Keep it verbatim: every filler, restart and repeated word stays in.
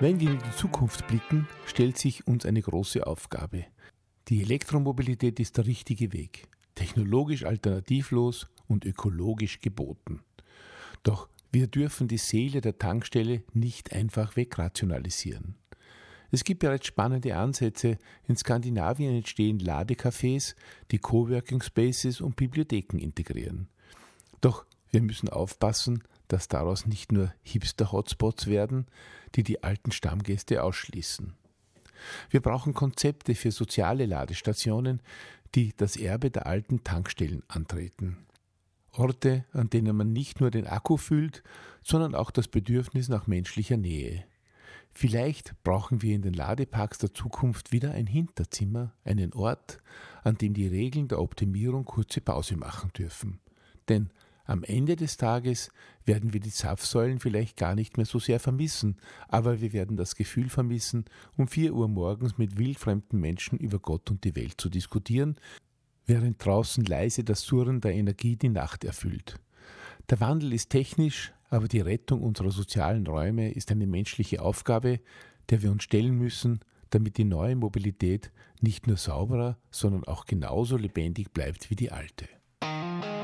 Wenn wir in die Zukunft blicken, stellt sich uns eine große Aufgabe. Die Elektromobilität ist der richtige Weg, technologisch alternativlos und ökologisch geboten. Doch wir dürfen die Seele der Tankstelle nicht einfach wegrationalisieren. Es gibt bereits spannende Ansätze. In Skandinavien entstehen Ladecafés, die Coworking Spaces und Bibliotheken integrieren. Doch wir müssen aufpassen, dass daraus nicht nur Hipster-Hotspots werden, die die alten Stammgäste ausschließen. Wir brauchen Konzepte für soziale Ladestationen, die das Erbe der alten Tankstellen antreten. Orte, an denen man nicht nur den Akku füllt, sondern auch das Bedürfnis nach menschlicher Nähe. Vielleicht brauchen wir in den Ladeparks der Zukunft wieder ein Hinterzimmer, einen Ort, an dem die Regeln der Optimierung kurze Pause machen dürfen. Denn am Ende des Tages werden wir die Zapfsäulen vielleicht gar nicht mehr so sehr vermissen, aber wir werden das Gefühl vermissen, um vier Uhr morgens mit wildfremden Menschen über Gott und die Welt zu diskutieren, während draußen leise das Surren der Energie die Nacht erfüllt. Der Wandel ist technisch, aber die Rettung unserer sozialen Räume ist eine menschliche Aufgabe, der wir uns stellen müssen, damit die neue Mobilität nicht nur sauberer, sondern auch genauso lebendig bleibt wie die alte.